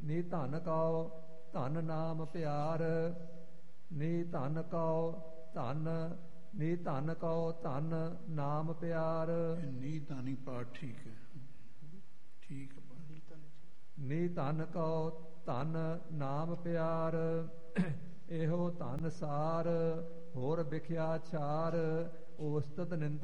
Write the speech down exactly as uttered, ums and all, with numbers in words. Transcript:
ਨੀ ਧਨ ਕਉ ਧਨ ਨਾਮ ਪਿਆਰ, ਨੀ ਧਨ ਕਉ ਧਨ, ਨੀ ਧਨ ਕਉ ਧਨ ਨਾਮ ਪਿਆਰ। ਨੀ ਧਾਨੀ ਪਾਠ ਠੀਕ ਹੈ, ਠੀਕ ਹੈ ਪਾਠ। ਨੀ ਧਨ ਕਉ ਧਨ ਨਾਮ ਪਿਆਰ, ਇਹੋ ਧਨ ਸਾਰ ਹੋਰ ਵਿਖਿਆ ਛਾਰ, ਉਸਤਤ ਨਿੰਦ